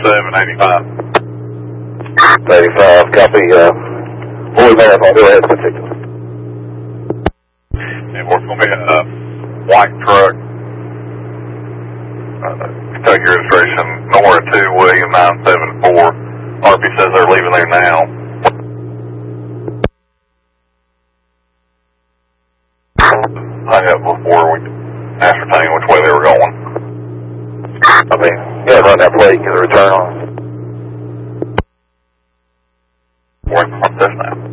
8785. 85, copy. Holy Marathon, go ahead, particular. And we're going to be in a white truck. Kentucky registration, Nora 2, William 974. RP says they're leaving there now. Hung up before we ascertained which way they were going. I mean, yeah, run that plate, get a return on. We're in front of this now.